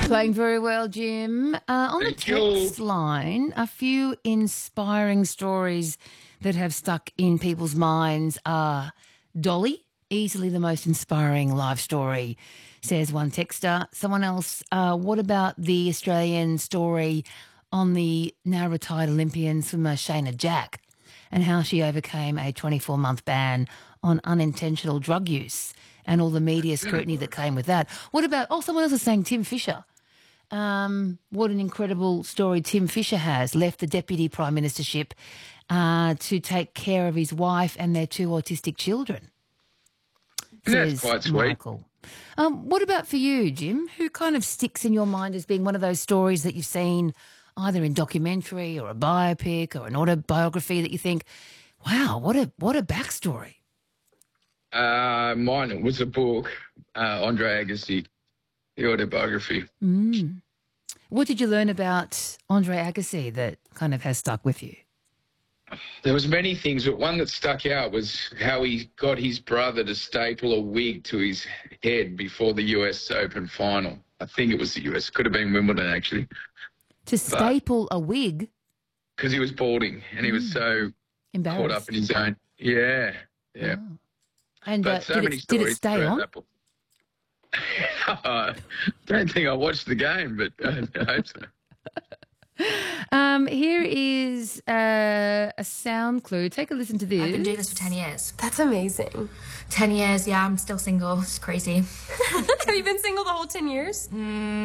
Playing very well, Jim. On the Thank you. text line, a few inspiring stories that have stuck in people's minds are Dolly, easily the most inspiring life story, says one texter. Someone else, what about the Australian story on the now retired Olympian swimmer Shayna Jack and how she overcame a 24-month ban on unintentional drug use and all the media scrutiny that came with that? What about, someone else is saying Tim Fisher. What an incredible story Tim Fisher has. Left the Deputy Prime Ministership to take care of his wife and their two autistic children. That's quite sweet. Michael. What about for you, Jim? Who kind of sticks in your mind as being one of those stories that you've seen either in documentary or a biopic or an autobiography that you think, wow, what a backstory? Mine was a book, Andre Agassi, the autobiography. What did you learn about Andre Agassi that kind of has stuck with you? There was many things, but one that stuck out was how he got his brother to staple a wig to his head before the US Open final. I think it was the US. Could have been Wimbledon, actually. To staple a wig? Because he was balding and he was so caught up in his own. Yeah. Oh. And but so many did it stay on? I don't think I watched the game, but I hope so. Here is a sound clue. Take a listen to this. I've been doing this for 10 years. That's amazing. 10 years, yeah, I'm still single. It's crazy. Have you been single the whole 10 years?